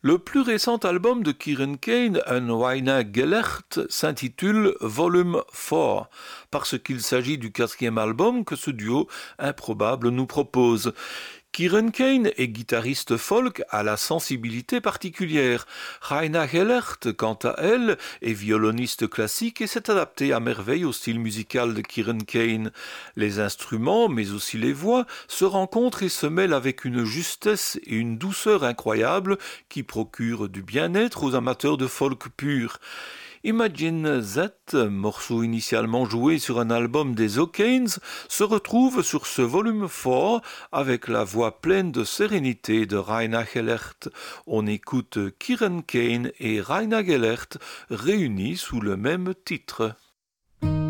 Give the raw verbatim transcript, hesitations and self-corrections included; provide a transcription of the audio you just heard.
Le plus récent album de Kieran Kane, Un Waina Gellert, s'intitule Volume quatre, parce qu'il s'agit du quatrième album que ce duo improbable nous propose. Kieran Kane est guitariste folk à la sensibilité particulière. Raina Gellert, quant à elle, est violoniste classique et s'est adaptée à merveille au style musical de Kieran Kane. Les instruments, mais aussi les voix, se rencontrent et se mêlent avec une justesse et une douceur incroyables qui procurent du bien-être aux amateurs de folk pur. Imagine That, morceau initialement joué sur un album des O'Kanes, se retrouve sur ce volume quatre avec la voix pleine de sérénité de Raina Gellert. On écoute Kieran Kane et Raina Gellert réunis sous le même titre.